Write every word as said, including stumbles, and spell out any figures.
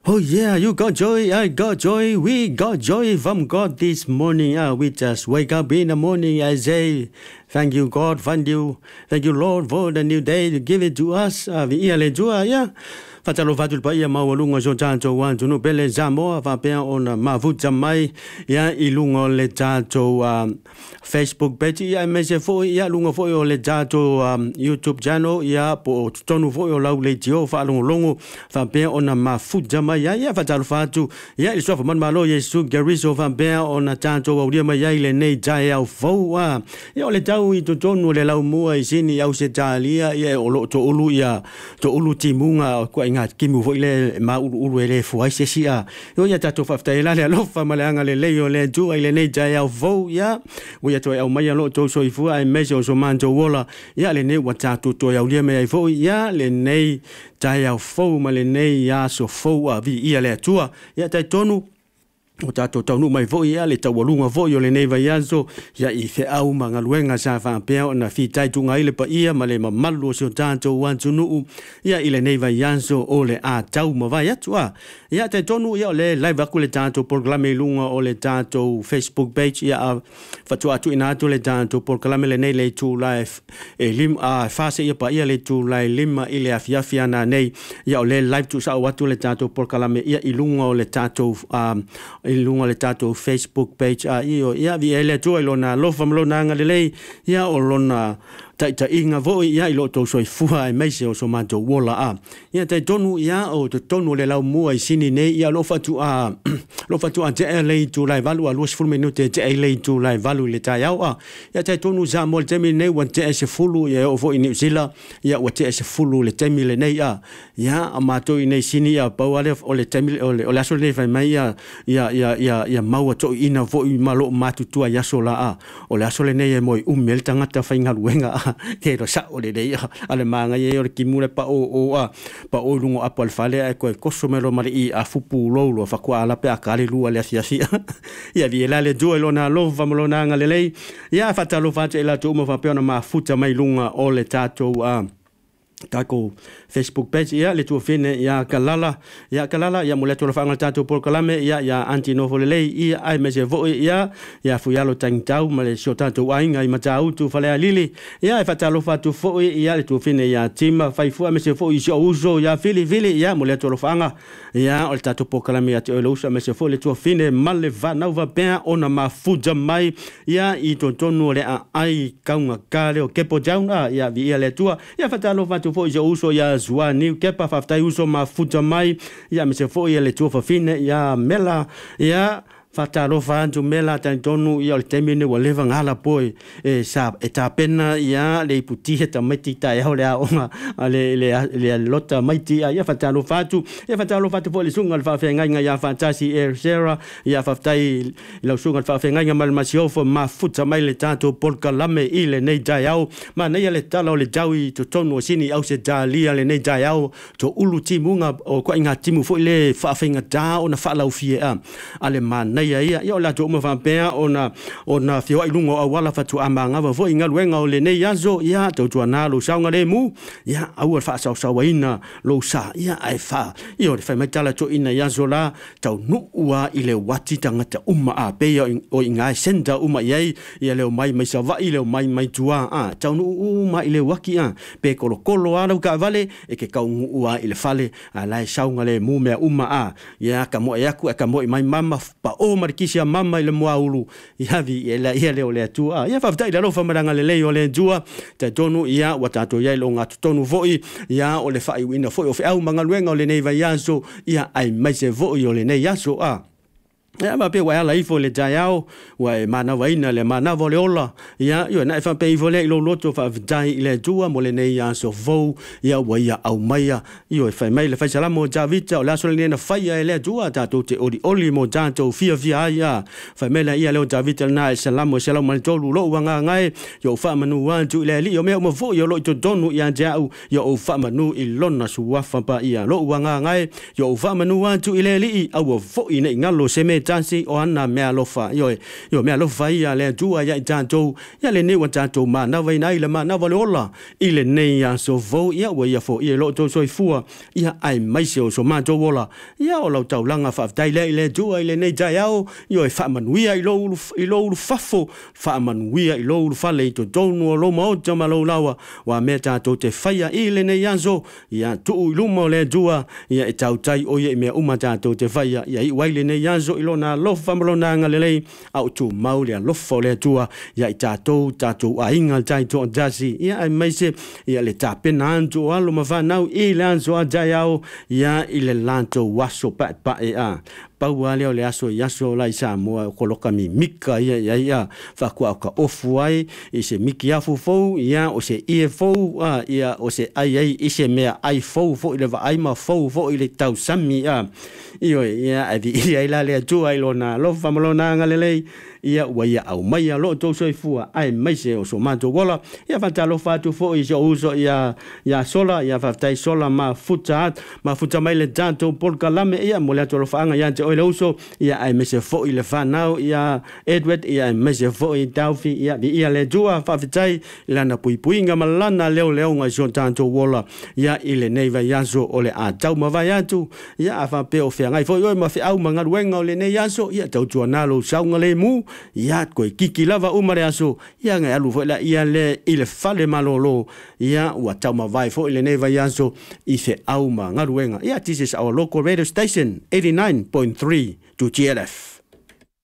Oh yeah, you got joy, I got joy, we got joy from God this morning. Uh, we just wake up in the morning, I say, thank you God, thank you, thank you Lord for the new day you give it to us. Uh, vi ia le jua, yeah. Fatalo fatul pa ia mawalunga so chancho wan tunu pele zamo fa pe ona mavuta mai ya ilungo le chancho um, Facebook page ya mese fo ya lungo fo yo le chancho um, YouTube channel ya po tonu fo yo lau le tio fa longo longo fa pe ona mafuta mai ya ya fatalo fatu ya iso fa man malo yesu gariso fa pe ona chancho wa mai ya ile nei ja ya fo wa ya le tau i to tonu le lau mua isini ya se talia ya olo to ulu ya to ulu timunga ko ngat kimu foi le ma ulu ele foi se sia yo ya tato fa tela le lo fa malanga le le yo le tu ile nei ja ya vo ya wo ya to au mai lo to so ifu ai meso so manjo wola ya le nei wa tato to ya le me vo ya le nei ja ya vo ma le nei ya so vo a vi ia le tua ya ta tonu o tato taunu mai vo ia le tawalunga vo yo le nei vai anso ya i fe au manga luenga sa fa pe na fi tai tunga ile pa ia ma le malu so tanto wan tunu ya ile nei vai anso o le a tau ma vai atua ya te tonu ya le live aku le tanto programa lunga o le tanto Facebook page ya fatu atu ina to le tanto programa le nei le tu live e lim a fase ia pa ia le tu live lima ile afia fia na nei ya le live tu sa watu le tanto programa ia ilunga o le tanto um ilunga le tato Facebook page a io ia vi ele tu lona lo fam lona ngale ia o lona tai tai inga vo ia ilo to so fua e mai se o so manto wola a ia tai tonu ia o to tonu le lau mua i sini nei ia lo fatu a lo fatu a te ele tu lai valu a lo fulu minute te ele tu lai valu le tai au a ia tai tonu za mo te mi nei wan te se fulu ia o vo i New Zealand ia o te se fulu le te mi le nei a ia a mato i nei sini a pa wale o le te mi o le o le aso le fai mai ia ia ia ia ia mau to ina vo i malo matu tua ia so la a o le aso le nei e moi umel tangata fai ngaluenga ke ro sa o le dei ale manga ye o ki mure pa o o a pa o lungo apal fale ai ko koso melo mari i a fupu lo lo fa kwa la pe akale lu ale sia sia ya di la le jo lo na lo va mo na ngale le ya fa ta lo fa te la to mo fa pe na ma futa mai lunga o le tato a tako Facebook page ya le tu fine ya kalala ya kalala ya mule to fa ngal tato por kalame ya ya anti no le ia ai me se vo ya ya fu ya lo tang tau male so tato ainga i matau tu fa le lili ya fa talo fa tu fo ya le tu fine ya tima fa fu me se fo i so uso ya fili fili ya mule to fa nga ya o tato por kalame ya te lo sa me se fo le tu fine male va na va ben ona ma fuja mai ya i to tonu le ai kaunga kale o kepo jauna ya vi le tu ya fa talo fa tu fo jo uso ya zua ni kepa fa tai uso mafuta mai ya me se fo ya le tu fa fine ya mela ya fatalo fantu mela tantonu ya le temine wa leva ngala poi e sa eta pena ya le puti eta meti ta ya le ona le le le lota meti ya fatalo fatu ya fatalo fatu po le sunga fa fe nga ya fantasi air sera ya fatai le sunga fa fe nga mal masio fo mafuta mai le tanto por kalame ile nei jao ma nei le talo le jawi to tonu sini au se jali le nei jao to ulu timunga o ko inga timu fo le fa fe nga da ona fa lau fia ale man ia ia ia la to mo fa pe ona ona fio ai lungo awala fatu amanga va vo inga luenga o le nei yazo ia to tuana lo saunga le mu ia au fa sa sa waina lo sa ia ai fa io fa mai tala to ina yazo la tau nu ua ile wati tangata uma a pe o inga senda uma ia ia le mai mai sa va ile mai mai tua a tau nu uma ile waki a pe kolo kolo ala ka vale e ke kau ua ile fale ala saunga le mu me uma a ia ka mo ia ku ka mo mai mama pa o marikisia mama ile moaulu ia vi ela ia le ole tua ia fa vai la lo fa maranga le le ole jua te tonu ia watato ia lo ngatu tonu voi ia ole fa i wina foi o fa au manga luenga ole nei vai yaso ia ai mai se voi ole nei yaso a ya ma pe wa la ifo le jao wa mana vaina le mana vole ola ya yo na fa pe vole lo loto fa dai le tua mo le nei ya so vo ya wa ya au mai yo fa mai le fa sala mo javita la so le na fa ya le tua ta to te oli oli mo janto fia fia ya fa mai la ya le javita na sala mo sala mo to lo wa nga ngai yo fa manu wan tu le li yo me mo vo yo lo to donu ya jao yo fa manu i lona su wa fa pa ya lo wa nga ngai yo fa manu wan tu le li au vo i nei ngalo se me chansi o ana me alofa yo yo me alofa ia le tua ia tanto ia le ne wa tanto ma na vai nai le ma na vale ola i le nei ia so vo ia wa ia fo ia lo to so fua ia ai mai se o so ma to ola ia o lo tau langa fa tai le le tua i le nei tai au yo e fa manuia i lo i lo fafo fa manuia i lo fa le to tonu lo mo to ma lo lawa wa me tanto te faia i le nei anzo ia tu i lumo le tua ia e tau tai o ia me uma tanto te faia ia i waile nei anzo i lo na lo fa lo na nga le le au tu maule lo fo le tua ia i tanto tanto a inga tai to dasi ia ai mai se ia le tape na anzo alo ma fa nau i le anzo a jai au ia i le lanto waso pa pa e a pau ale o le aso i aso lai sa mua koloka mi mika ia ia ia whakua o ka ofu ai i se miki afu fou ia o se ie fou a ia o se ai ai i se mea ai fou fou i le wa ai ma fou fou i le tau sami a io ia ai ia i la le atu ai lona lo famalona ngalelei ia ua ia au mai a lo to so fua ai mai se o so manto gola ia fanta lo fatu fo i so uso ia ia sola ia fatai sola ma futa ma futa mai le tanto por kalame ia mo le to lo fanga ia o le uso ia ai mai se fo i le fanau ia Edward ia mai se fo i Taufi ia vi ia le tua fa fatai lana pui puinga malana leo leo nga so tanto gola ia ile neiva yaso o le a tau ma vai atu ia afa pe o fe ngai fo i ma fe au manga wenga o le nei yaso ia tau tuana lo saunga le mu ia koe kiki lava umare aso ia ngai alu fo la ia le ile fale malolo ia ua tau ma vai fo ile neiva yaso i se au ma ngaruenga ia this is our local radio station eighty-nine point three to G L F.